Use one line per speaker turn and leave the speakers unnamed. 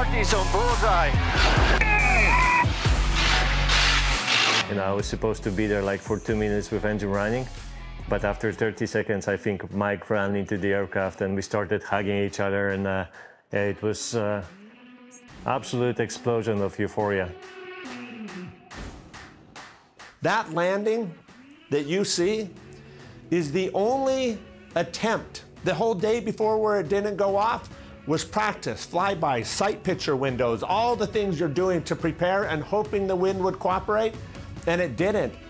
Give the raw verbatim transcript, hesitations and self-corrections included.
is on bullseye.
You know, I was supposed to be there like for two minutes with engine running, but after thirty seconds, I think Mike ran into the aircraft and we started hugging each other, and uh, it was uh, absolute explosion of euphoria.
That landing that you see is the only attempt. The whole day before where it didn't go off was practice, flybys, sight picture windows, all the things you're doing to prepare and hoping the wind would cooperate, and it didn't.